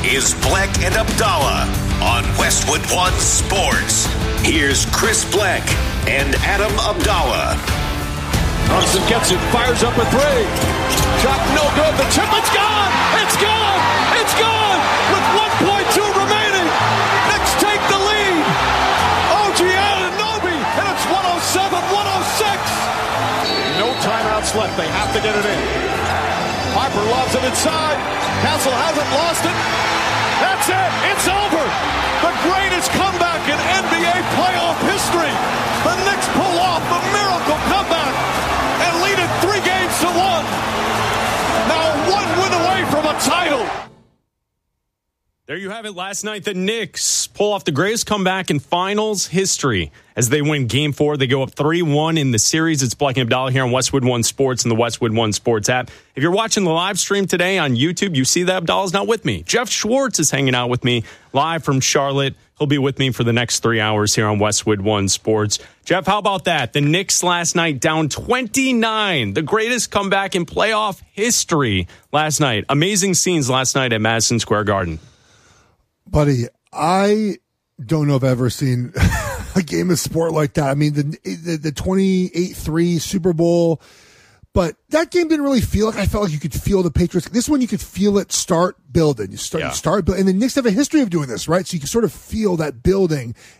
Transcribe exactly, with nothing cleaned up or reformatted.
is Bleck and Abdallah on Westwood One Sports. Here's Chris Bleck and Adam Abdallah. Brunson gets it, fires up a three. Shot no good. The tip, it's gone. It's gone. It's gone. With one point two remaining. Knicks take the lead. O G Anunoby, and it's one oh seven one oh six. No timeouts left. They have to get it in. Harper lobs it inside. Castle hasn't lost it. That's it. It's over. The greatest comeback in N B A playoff history. The Knicks pull off the miracle comeback and lead it three games to one. Now one win away from a title. There you have it. Last night, the Knicks pull off the greatest comeback in finals history as they win Game Four. They go up three one in the series. It's Bleck and Abdallah here on Westwood One Sports and the Westwood One Sports app. If you're watching the live stream today on YouTube, you see that Abdallah's not with me. Jeff Schwartz is hanging out with me live from Charlotte. He'll be with me for the next three hours here on Westwood One Sports. Jeff, how about that? The Knicks last night down twenty-nine. The greatest comeback in playoff history last night. Amazing scenes last night at Madison Square Garden. Buddy, I don't know if I've ever seen a game of sport like that. I mean, the the, the twenty-eight three Super Bowl, but that game didn't really feel like I felt like you could feel the Patriots. This one, you could feel it start building. You start, yeah. you start building. And the Knicks have a history of doing this, right? So you can sort of feel that building.